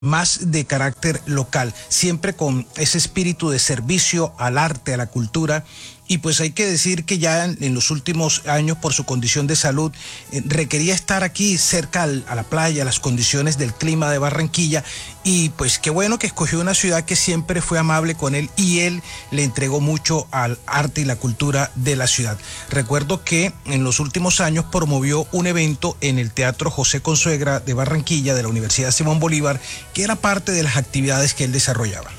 más de carácter local, siempre con ese espíritu de servicio al arte, a la cultura. Y pues hay que decir que ya en los últimos años, por su condición de salud, requería estar aquí cerca a la playa, las condiciones del clima de Barranquilla. Y pues qué bueno que escogió una ciudad que siempre fue amable con él y él le entregó mucho al arte y la cultura de la ciudad. Recuerdo que en los últimos años promovió un evento en el Teatro José Consuegra de Barranquilla, de la Universidad Simón Bolívar, que era parte de las actividades que él desarrollaba.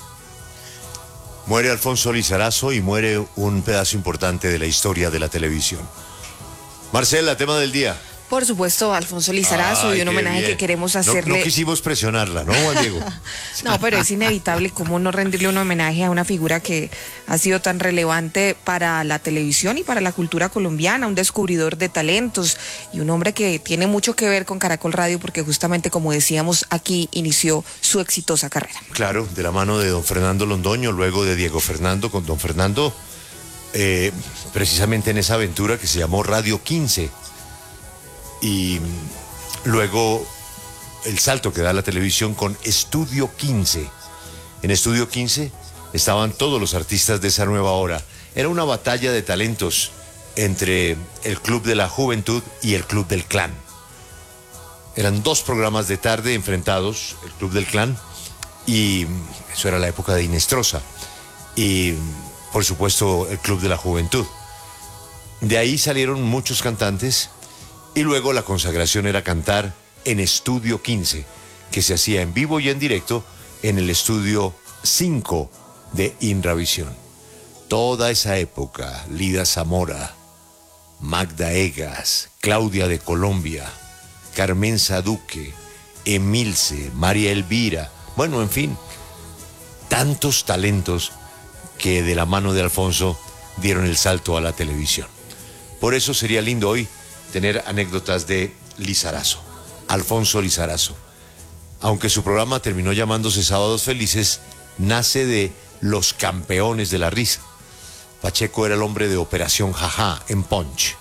Muere Alfonso Lizarazo y muere un pedazo importante de la historia de la televisión. Marcela, tema del día. Por supuesto, Alfonso Lizarazo, y un homenaje que queremos hacerle. No quisimos presionarla, ¿no, Juan Diego? No, pero es inevitable cómo no rendirle un homenaje a una figura que ha sido tan relevante para la televisión y para la cultura colombiana, un descubridor de talentos y un hombre que tiene mucho que ver con Caracol Radio porque justamente, como decíamos, aquí inició su exitosa carrera. Claro, de la mano de don Fernando Londoño, luego de Diego Fernando, con don Fernando, precisamente en esa aventura que se llamó Radio 15. Y luego el salto que da la televisión con Estudio 15. En Estudio 15 estaban todos los artistas de esa nueva hora. Era una batalla de talentos entre el Club de la Juventud y el Club del Clan. Eran dos programas de tarde enfrentados, el Club del Clan, y eso era la época de Inestrosa, y por supuesto el Club de la Juventud. De ahí salieron muchos cantantes. Y luego la consagración era cantar en Estudio 15, que se hacía en vivo y en directo en el Estudio 5 de Inravisión. Toda esa época, Lida Zamora, Magda Egas, Claudia de Colombia, Carmenza Duque, Emilce, María Elvira, bueno, en fin, tantos talentos que de la mano de Alfonso dieron el salto a la televisión. Por eso sería lindo hoy tener anécdotas de Lizarazo, Alfonso Lizarazo. Aunque su programa terminó llamándose Sábados Felices, nace de Los Campeones de la Risa. Pacheco era el hombre de Operación Jajá en Punch.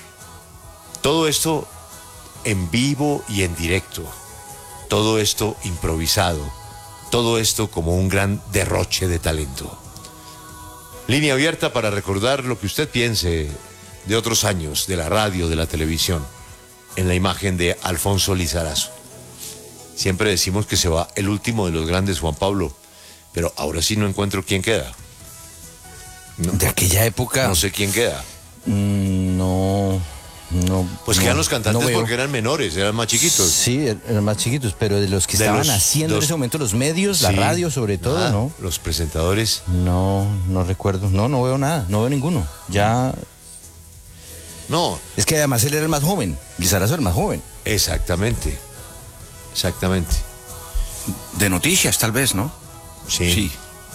Todo esto en vivo y en directo. Todo esto improvisado. Todo esto como un gran derroche de talento. Línea abierta para recordar lo que usted piense de otros años, de la radio, de la televisión, en la imagen de Alfonso Lizarazo. Siempre decimos que se va el último de los grandes, Juan Pablo, pero ahora sí no encuentro quién queda. No, de aquella época. No sé quién queda. No. Pues quedan los cantantes porque eran menores, eran más chiquitos. Sí, eran más chiquitos, pero de los que estaban haciendo en ese momento los medios, la radio sobre todo, ¿no? Los presentadores. No recuerdo. No veo nada, no veo ninguno. Ya. No. Es que además él era el más joven, Lizarazo era el más joven. Exactamente. De noticias, tal vez, ¿no? Sí.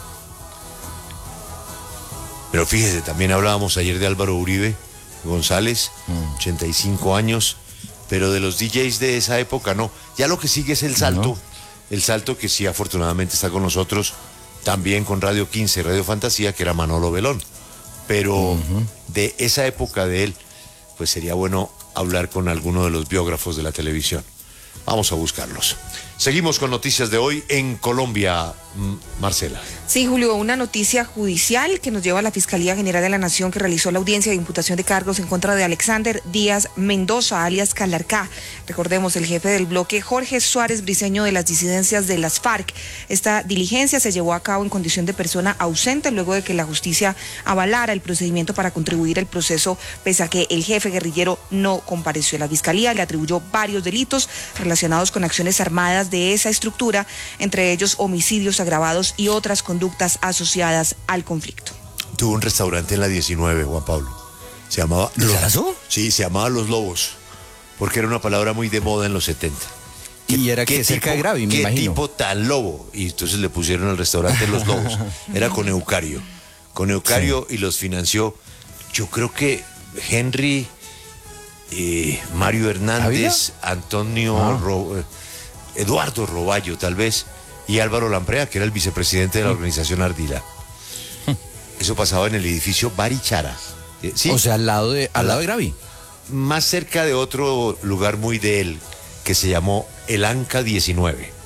Pero fíjese, también hablábamos ayer de Álvaro Uribe González, 85 años, pero de los DJs de esa época no. Ya lo que sigue es el salto. El salto que sí afortunadamente está con nosotros, también con Radio 15, Radio Fantasía, que era Manolo Belón. Pero de esa época de él, pues sería bueno hablar con alguno de los biógrafos de la televisión. Vamos a buscarlos. Seguimos con noticias de hoy en Colombia, Marcela. Sí, Julio, una noticia judicial que nos lleva a la Fiscalía General de la Nación, que realizó la audiencia de imputación de cargos en contra de Alexander Díaz Mendoza, alias Calarcá. Recordemos, el jefe del bloque Jorge Suárez Briceño de las disidencias de las FARC. Esta diligencia se llevó a cabo en condición de persona ausente luego de que la justicia avalara el procedimiento para contribuir al proceso, pese a que el jefe guerrillero no compareció. La Fiscalía le atribuyó varios delitos relacionados con acciones armadas de esa estructura, entre ellos homicidios agravados y otras conductas asociadas al conflicto. Tuvo un restaurante en la 19, Juan Pablo. Se llamaba... ¿Lizarazo? Sí, se llamaba Los Lobos, porque era una palabra muy de moda en los 70. Y era que cerca de Gravi, me imagino. ¿Qué tipo tan lobo? Y entonces le pusieron al restaurante Los Lobos. Era con Eucario. Sí. Y los financió, yo creo que Henry, Mario Hernández, Antonio... Eduardo Roballo, tal vez, y Álvaro Lamprea, que era el vicepresidente de la organización Ardila. Eso pasaba en el edificio Barichara. ¿Sí? O sea, al lado de Gravi. Más cerca de otro lugar muy de él, que se llamó El Anca 19.